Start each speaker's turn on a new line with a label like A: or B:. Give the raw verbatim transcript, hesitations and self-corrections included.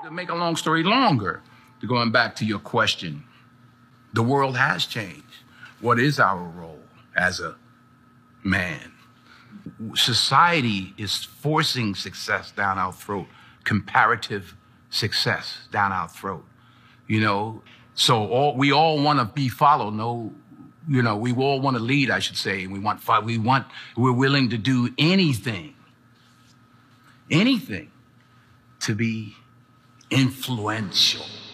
A: To make a long story longer, to going back to your question, the world has changed. What is our role as a man? Society is forcing success down our throat, comparative success down our throat. You know, so all, we all want to be followed. No, you know, we all want to lead, I should say. We want, we want, we're willing to do anything, anything to be influential.